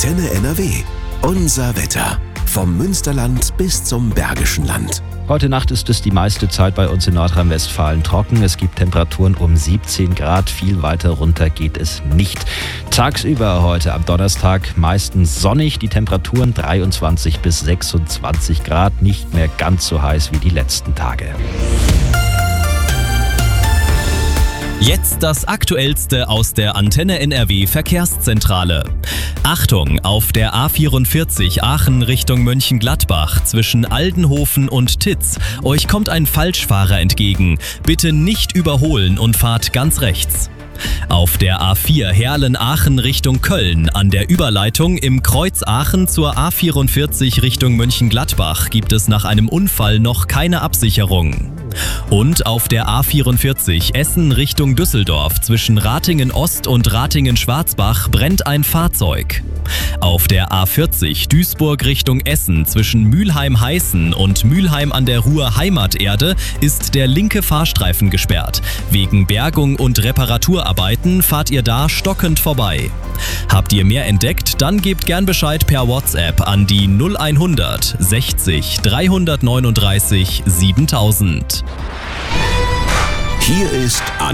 Antenne NRW. Unser Wetter. Vom Münsterland bis zum Bergischen Land. Heute Nacht ist es die meiste Zeit bei uns in Nordrhein-Westfalen trocken. Es gibt Temperaturen um 17 Grad. Viel weiter runter geht es nicht. Tagsüber heute am Donnerstag meistens sonnig. Die Temperaturen 23 bis 26 Grad. Nicht mehr ganz so heiß wie die letzten Tage. Jetzt das Aktuellste aus der Antenne NRW Verkehrszentrale. Achtung, auf der A44 Aachen Richtung Mönchengladbach zwischen Aldenhofen und Titz. Euch kommt ein Falschfahrer entgegen. Bitte nicht überholen und fahrt ganz rechts. Auf der A4 Herlen-Aachen Richtung Köln an der Überleitung im Kreuz Aachen zur A44 Richtung Mönchengladbach gibt es nach einem Unfall noch keine Absicherung. Und auf der A44 Essen Richtung Düsseldorf zwischen Ratingen-Ost und Ratingen-Schwarzbach brennt ein Fahrzeug. Auf der A40 Duisburg Richtung Essen zwischen Mülheim-Heißen und Mülheim an der Ruhr Heimaterde ist der linke Fahrstreifen gesperrt. Wegen Bergung und Reparaturarbeiten fahrt ihr da stockend vorbei. Habt ihr mehr entdeckt? Dann gebt gern Bescheid per WhatsApp an die 0100 60 339 7000. Hier ist